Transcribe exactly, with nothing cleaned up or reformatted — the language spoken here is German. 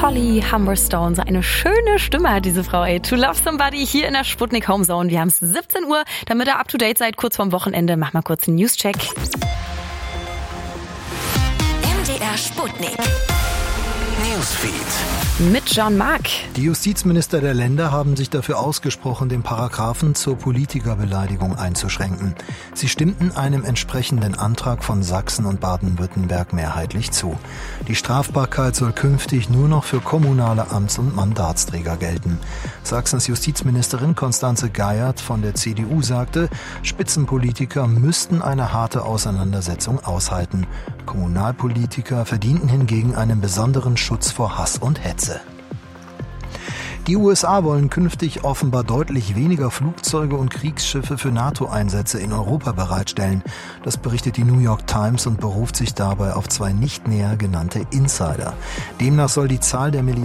Holly Humberstone, so eine schöne Stimme hat diese Frau, ey. To Love Somebody hier in der Sputnik Home Zone. Wir haben es siebzehn Uhr, damit ihr up to date seid, kurz vorm Wochenende. Mach mal kurz einen News-Check. M D R Sputnik Newsfeed mit John Mark. Die Justizminister der Länder haben sich dafür ausgesprochen, den Paragraphen zur Politikerbeleidigung einzuschränken. Sie stimmten einem entsprechenden Antrag von Sachsen und Baden-Württemberg mehrheitlich zu. Die Strafbarkeit soll künftig nur noch für kommunale Amts- und Mandatsträger gelten. Sachsens Justizministerin Constanze Geiert von der C D U sagte, Spitzenpolitiker müssten eine harte Auseinandersetzung aushalten. Kommunalpolitiker verdienten hingegen einen besonderen Schutz vor Hass und Hetze. Die U S A wollen künftig offenbar deutlich weniger Flugzeuge und Kriegsschiffe für NATO-Einsätze in Europa bereitstellen. Das berichtet die New York Times und beruft sich dabei auf zwei nicht näher genannte Insider. Demnach soll die Zahl der Militär